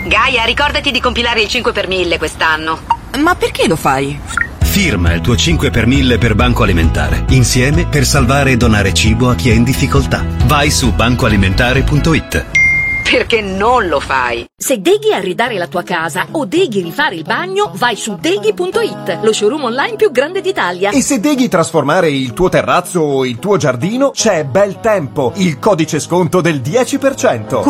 Gaia, ricordati di compilare il 5 per 1000 quest'anno. Ma perché lo fai? Firma il tuo 5 per 1000 per Banco Alimentare. Insieme per salvare e donare cibo a chi è in difficoltà. Vai su bancoalimentare.it. Perché non lo fai? Se deghi arredare la tua casa o deghi rifare il bagno, vai su deghi.it, lo showroom online più grande d'Italia. E se deghi trasformare il tuo terrazzo o il tuo giardino, c'è Bel Tempo, il codice sconto del 10%.